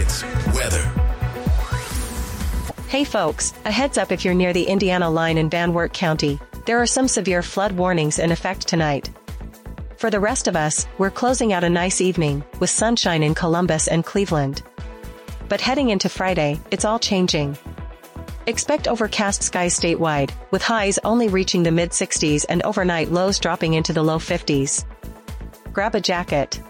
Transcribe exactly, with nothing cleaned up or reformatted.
six, weather. Hey folks, a heads up if you're near the Indiana line in Van Wert County, there are some severe flood warnings in effect tonight. For the rest of us, we're closing out a nice evening, with sunshine in Columbus and Cleveland. But heading into Friday, it's all changing. Expect overcast skies statewide, with highs only reaching the mid sixties and overnight lows dropping into the low fifties. Grab a jacket.